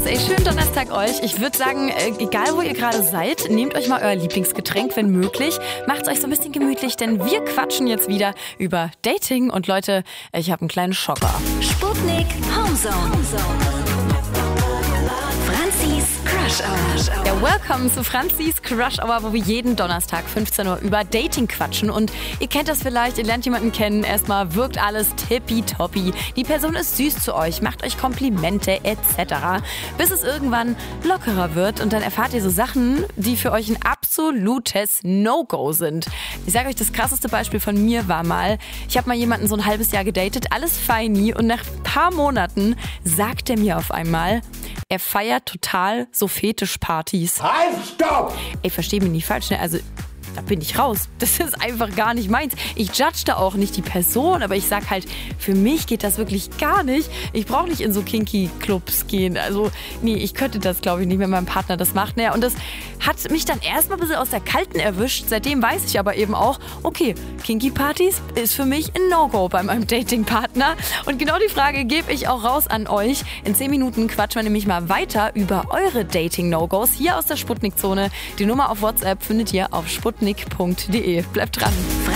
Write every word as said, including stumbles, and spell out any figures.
Ey, schönen Donnerstag euch. Ich würde sagen, egal wo ihr gerade seid, nehmt euch mal euer Lieblingsgetränk, wenn möglich. Macht's euch so ein bisschen gemütlich, denn wir quatschen jetzt wieder über Dating. Und Leute, ich habe einen kleinen Schocker. Sputnik Homezone. Franzis Crush Hour. Ja, welcome zu Franzis Crush Hour, wo wir jeden Donnerstag fünfzehn Uhr über Dating quatschen. Und ihr kennt das vielleicht, ihr lernt jemanden kennen, erstmal wirkt alles tippitoppi. Die Person ist süß zu euch, macht euch Komplimente et cetera. Bis es irgendwann lockerer wird und dann erfahrt ihr so Sachen, die für euch ein absolutes No-Go sind. Ich sage euch, das krasseste Beispiel von mir war mal, ich habe mal jemanden so ein halbes Jahr gedatet, alles feini, und nach ein paar Monaten sagt er mir auf einmal, er feiert total so Fetischpartys. Halt, stopp! Ey, versteh mich nicht falsch, ne? Also, da bin ich raus. Das ist einfach gar nicht meins. Ich judge da auch nicht die Person, aber ich sag halt, für mich geht das wirklich gar nicht. Ich brauche nicht in so Kinky-Clubs gehen. Also, nee, ich könnte das, glaube ich, nicht, wenn mein Partner das macht. Naja, und das hat mich dann erstmal ein bisschen aus der Kalten erwischt. Seitdem weiß ich aber eben auch, okay, Kinky-Partys ist für mich ein No-Go bei meinem Dating-Partner. Und genau die Frage gebe ich auch raus an euch. In zehn Minuten quatschen wir nämlich mal weiter über eure Dating-No-Gos hier aus der Sputnik-Zone. Die Nummer auf WhatsApp findet ihr auf sputnik punkt de. Bleibt dran.